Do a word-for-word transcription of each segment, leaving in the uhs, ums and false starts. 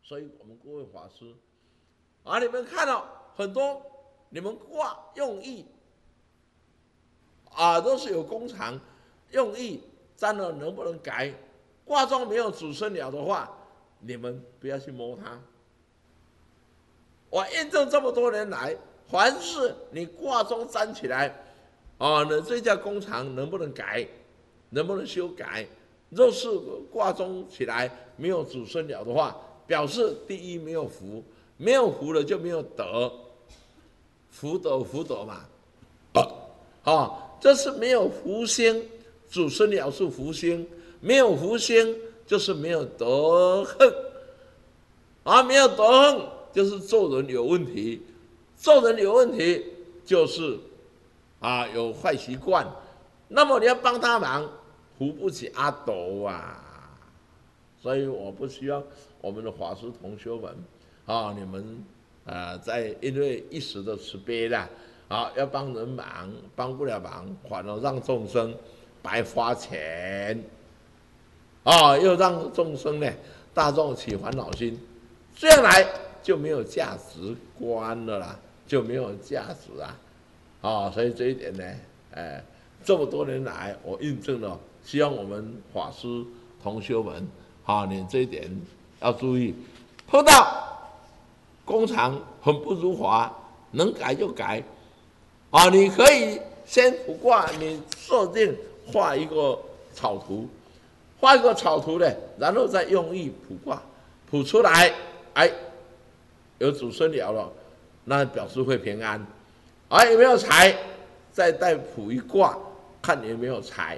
所以我们各位法师啊，你们看到很多你们卦用意啊，都是有工厂用意，占了能不能改？卦中没有主生爻的话，你们不要去摸它。我验证这么多年来，凡是你卦中粘起来，啊，那这家工厂能不能改？能不能修改？若是卦中起来没有主生爻的话，表示第一没有福，没有福了就没有德，福德福德嘛，啊，这是没有福星，主生爻是福星，没有福星就是没有德行，啊，没有德行就是做人有问题，做人有问题就是啊有坏习惯，那么你要帮他忙，扶不起阿斗啊。所以我不希望我们的法师同学们啊，你们啊在因为一时的慈悲啦，啊要帮人忙，帮不了忙，反而让众生白花钱，啊又让众生呢大众起烦恼心，这样来就没有价值观了啦，就没有价值啊，啊所以这一点呢，哎这么多年来我印证了，希望我们法师同学们。啊，你这一点要注意，碰到工厂很不如法，能改就改。啊，你可以先卜卦，你设定画一个草图，画一个草图呢，然后再用意卜卦，卜出来，哎，有主生爻了，那表示会平安。哎，有没有财？再再卜一卦，看有没有财，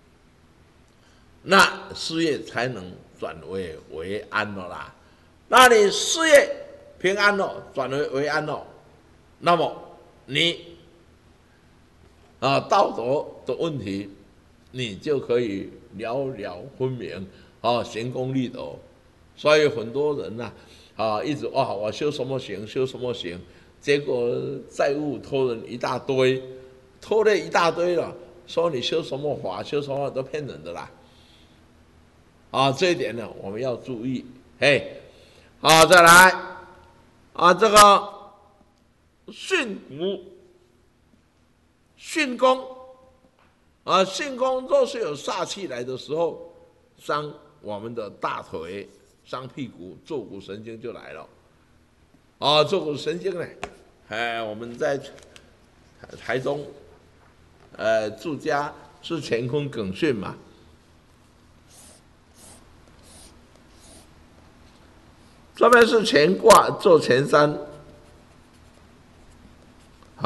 那事业才能转为为安了啦。那你事业平安了，转为为安了，那么你啊道德的问题，你就可以了了分明啊，行功立德。所以很多人呐 啊, 啊，一直哇，我修什么行，修什么行，结果债务拖人一大堆，拖了一大堆了，说你修什么法，修什么法都骗人的啦。啊，这一点呢，我们要注意。嘿，好，再来啊，这个巽午巽宫啊，巽宫若是有煞气来的时候，伤我们的大腿、伤屁股、坐骨神经就来了。啊，坐骨神经呢，哎，我们在台中，呃，住家是乾坤艮巽嘛。这边是乾卦做乾山，